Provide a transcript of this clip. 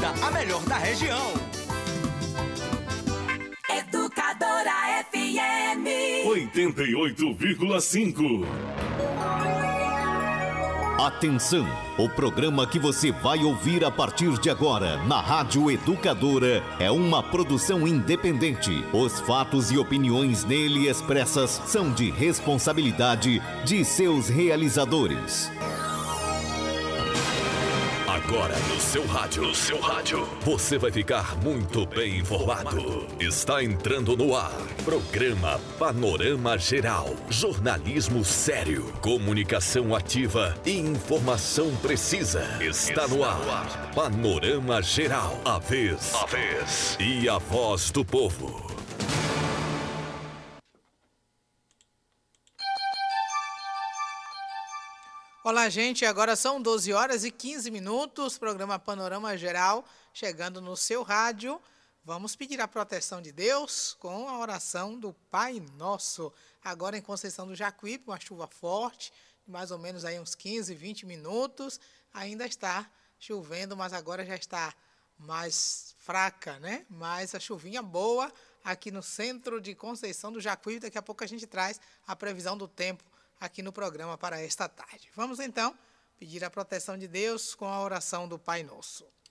Atlântida, a melhor da região. Educadora FM 88,5. Atenção! O programa que você vai ouvir a partir de agora na Rádio Educadora é uma produção independente. Os fatos e opiniões nele expressas são de responsabilidade de seus realizadores. Agora no seu rádio, você vai ficar muito bem informado. Está entrando no ar, programa Panorama Geral. Jornalismo sério, comunicação ativa e informação precisa. Está no ar, Panorama Geral. A vez e a voz do povo. Olá, gente. Agora são 12 horas e 15 minutos. Programa Panorama Geral chegando no seu rádio. Vamos pedir a proteção de Deus com a oração do Pai Nosso. Agora em Conceição do Jacuípe, uma chuva forte, mais ou menos aí uns 15, 20 minutos. Ainda está chovendo, mas agora já está mais fraca, né? Mas a chuvinha boa aqui no centro de Conceição do Jacuípe. Daqui a pouco a gente traz a previsão do tempo aqui no programa para esta tarde. Vamos então pedir a proteção de Deus com a oração do Pai Nosso.